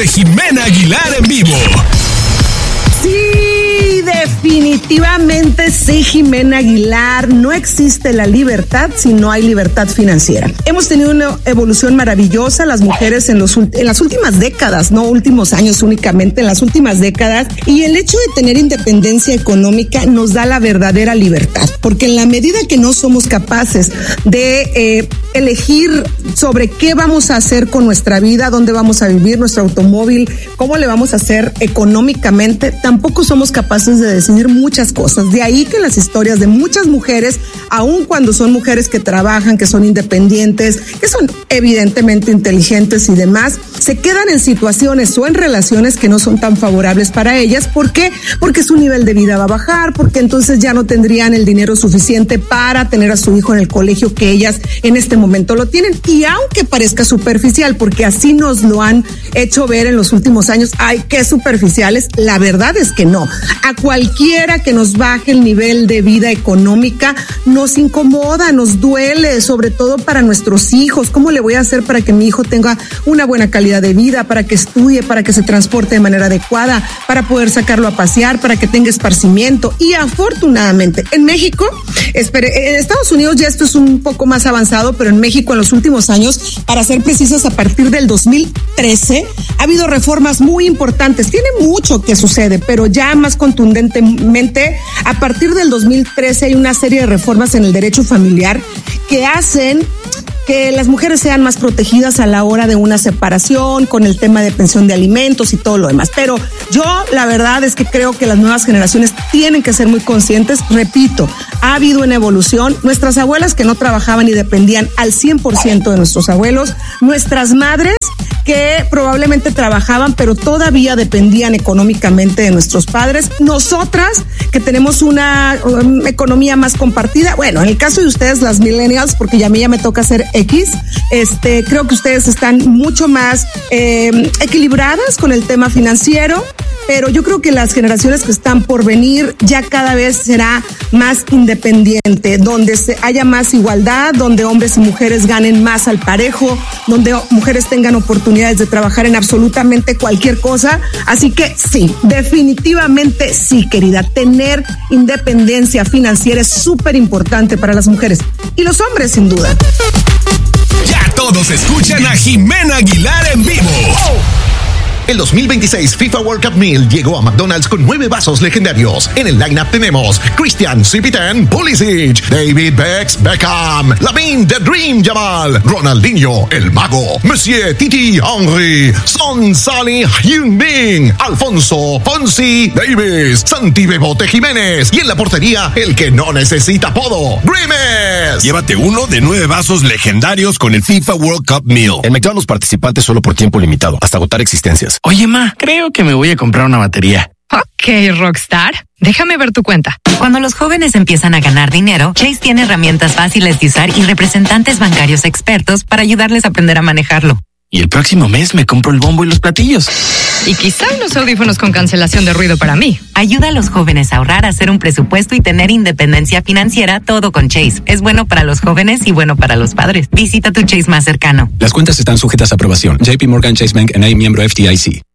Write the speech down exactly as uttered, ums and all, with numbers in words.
de Jimena Aguilar en vivo. Sí, definitivamente sí, Jimena Aguilar. No existe la libertad si no hay libertad financiera. Hemos tenido una evolución maravillosa, las mujeres en, los, en las últimas décadas, no últimos años únicamente, en las últimas décadas. Y el hecho de tener independencia económica nos da la verdadera libertad, porque en la medida que no somos capaces de eh, elegir sobre qué vamos a hacer con nuestra vida, dónde vamos a vivir, nuestro automóvil, cómo le vamos a hacer económicamente, tampoco somos capaces de decidir muchas cosas. De ahí que las historias de muchas mujeres, aun cuando son mujeres que trabajan, que son independientes, que son evidentemente inteligentes y demás, se quedan en situaciones o en relaciones que no son tan favorables para ellas. ¿Por qué? Porque su nivel de vida va a bajar, porque entonces ya no tendrían el dinero suficiente para tener a su hijo en el colegio que ellas en este momento lo tienen. Y aunque parezca superficial, porque así nos lo han hecho ver en los últimos años, ay, qué superficiales, la verdad es que no. A cualquiera que nos baje el nivel de vida económica nos incomoda, nos duele, sobre todo para nuestros hijos. ¿Cómo le voy a hacer para que mi hijo tenga una buena calidad de vida, para que estudie, para que se transporte de manera adecuada, para poder sacarlo a pasear, para que tenga esparcimiento? Y afortunadamente en México, espere, en Estados Unidos ya esto es un poco más avanzado, pero en México en los últimos años, para ser precisos, a partir del dos mil trece, ha habido reformas muy importantes. Tiene mucho que sucede, pero ya más contundentemente, a partir del dos mil trece hay una serie de reformas en el derecho familiar que hacen que las mujeres sean más protegidas a la hora de una separación, con el tema de pensión de alimentos y todo lo demás. Pero yo la verdad es que creo que las nuevas generaciones tienen que ser muy conscientes. Repito, ha habido una evolución. Nuestras abuelas que no trabajaban y dependían al cien por ciento de nuestros abuelos, nuestras madres que probablemente trabajaban, pero todavía dependían económicamente de nuestros padres. Nosotras, que tenemos una um, economía más compartida, bueno, en el caso de ustedes, las millennials, porque ya a mí ya me toca ser X, este, creo que ustedes están mucho más eh, equilibradas con el tema financiero, pero yo creo que las generaciones que están por venir ya cada vez será más independiente, donde se haya más igualdad, donde hombres y mujeres ganen más al parejo, donde mujeres tengan oportunidades de trabajar en absolutamente cualquier cosa. Así que sí, definitivamente sí, querida, tener independencia financiera es súper importante para las mujeres y los hombres, sin duda. Ya todos escuchan a Jimena Aguilar en vivo. El dos mil veintiséis FIFA World Cup Meal llegó a McDonald's con nueve vasos legendarios. En el lineup tenemos Christian Cipitan Pulisic, David Bex Beckham, Lamine The Dream Jamal, Ronaldinho El Mago, Monsieur Titi Henry, Son Sally Heung-min, Alfonso Fonsi Davis, Santi Bebote Jiménez y en la portería el que no necesita apodo, Grimes. Llévate uno de nueve vasos legendarios con el FIFA World Cup Meal. En McDonald's participantes solo por tiempo limitado, hasta agotar existencias. Oye, ma, creo que me voy a comprar una batería. Ok, Rockstar. Déjame ver tu cuenta. Cuando los jóvenes empiezan a ganar dinero, Chase tiene herramientas fáciles de usar y representantes bancarios expertos para ayudarles a aprender a manejarlo. Y el próximo mes me compro el bombo y los platillos. Y quizá unos audífonos con cancelación de ruido para mí. Ayuda a los jóvenes a ahorrar, a hacer un presupuesto y tener independencia financiera, todo con Chase. Es bueno para los jóvenes y bueno para los padres. Visita tu Chase más cercano. Las cuentas están sujetas a aprobación. J P Morgan Chase Bank N A, miembro F D I C.